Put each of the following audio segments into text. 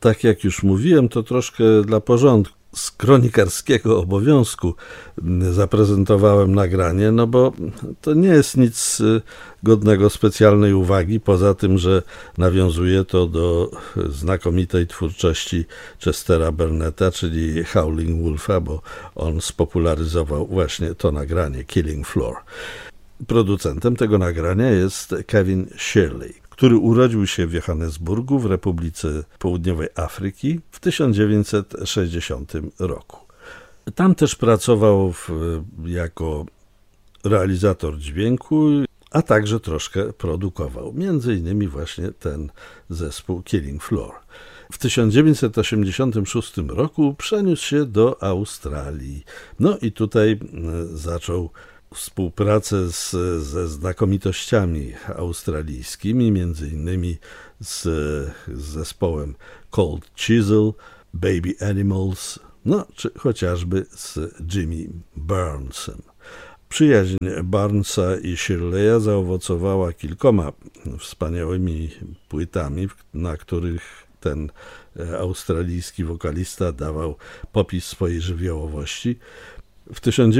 Tak jak już mówiłem, to troszkę dla porządku, z kronikarskiego obowiązku zaprezentowałem nagranie, no bo to nie jest nic godnego specjalnej uwagi, poza tym, że nawiązuje to do znakomitej twórczości Chestera Burnetta, czyli Howling Wolfa, bo on spopularyzował właśnie to nagranie Killing Floor. Producentem tego nagrania jest Kevin Shirley, który urodził się w Johannesburgu w Republice Południowej Afryki w 1960 roku. Tam też pracował jako realizator dźwięku, a także troszkę produkował, między innymi właśnie ten zespół Killing Floor. W 1986 roku przeniósł się do Australii. No i tutaj zaczął współpracę ze znakomitościami australijskimi, między innymi z zespołem Cold Chisel, Baby Animals, no czy chociażby z Jimmy Barnesem. Przyjaźń Barnesa i Shirleya zaowocowała kilkoma wspaniałymi płytami, na których ten australijski wokalista dawał popis swojej żywiołowości. W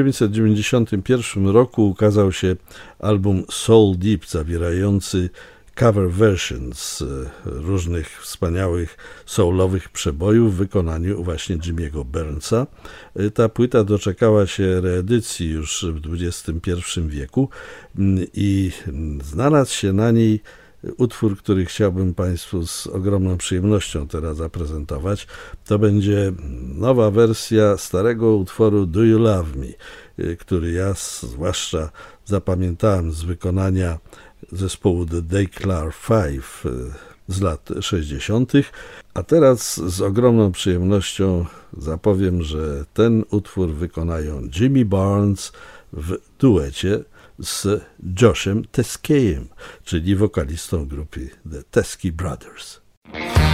1991 roku ukazał się album Soul Deep, zawierający cover versions różnych wspaniałych soulowych przebojów w wykonaniu właśnie Jimmy'ego Burnesa. Ta płyta doczekała się reedycji już w XXI wieku i znalazł się na niej utwór, który chciałbym Państwu z ogromną przyjemnością teraz zaprezentować. To będzie nowa wersja starego utworu Do You Love Me, który ja zwłaszcza zapamiętałem z wykonania zespołu The Declar Five z lat 60. A teraz z ogromną przyjemnością zapowiem, że ten utwór wykonają Jimmy Barnes w duecie z Joshem Teskeyem, czyli wokalistą grupy The Teskey Brothers.